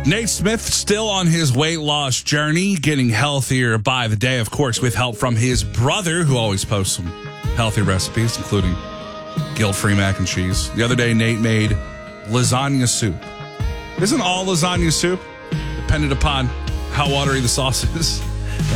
Nate Smith still on his weight loss journey, getting healthier by the day, of course, with help from his brother, who always posts some healthy recipes, including guilt-free mac and cheese. The other day, Nate made lasagna soup. Isn't all lasagna soup? Dependent upon how watery the sauce is.